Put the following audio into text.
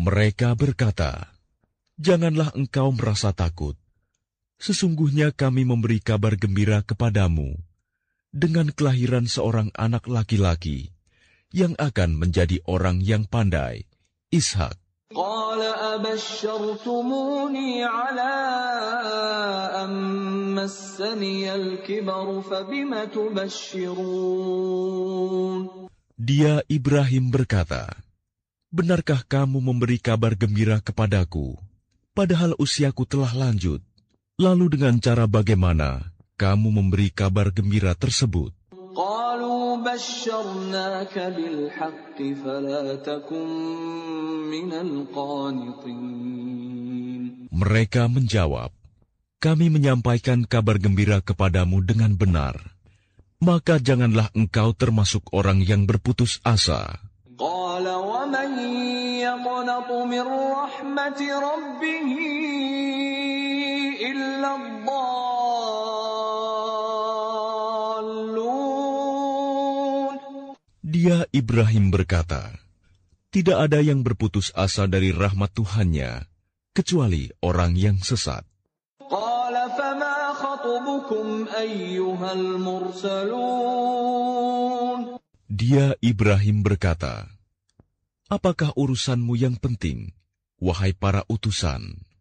Mereka berkata, "Janganlah engkau merasa takut. Sesungguhnya kami memberi kabar gembira kepadamu dengan kelahiran seorang anak laki-laki yang akan menjadi orang yang pandai, Ishak." قال أبشرتموني على أن مسني الكبر فبم تبشرون. Dia Ibrahim berkata, "Benarkah kamu memberi kabar gembira kepadaku, padahal usiaku telah lanjut? Lalu dengan cara bagaimana kamu memberi kabar gembira tersebut?" قالوا بشرناك بالحق فلا تكن من القانطين. Mereka menjawab, "Kami menyampaikan kabar gembira kepadamu dengan benar, maka janganlah engkau termasuk orang yang berputus asa." قال ومن يقنط من رحمة ربه إلا الضالون. Dia Ibrahim berkata, "Tidak ada yang berputus asa dari rahmat Tuhannya, kecuali orang yang sesat." قال فما خطبكم أيها المرسلون. Dia Ibrahim berkata, "Apakah urusanmu yang penting, wahai para utusan?"